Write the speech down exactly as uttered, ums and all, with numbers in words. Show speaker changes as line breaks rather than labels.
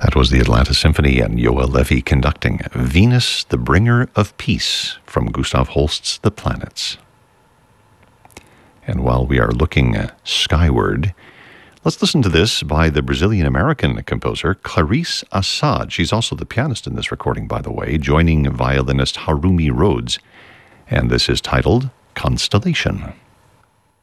That was the Atlanta Symphony and Yoel Levy conducting Venus, the Bringer of Peace from Gustav Holst's The Planets. And while we are looking skyward, let's listen to this by the Brazilian-American composer Clarice Assad. She's also the pianist in this recording, by the way, joining violinist Harumi Rhodes. And this is titled Constellation.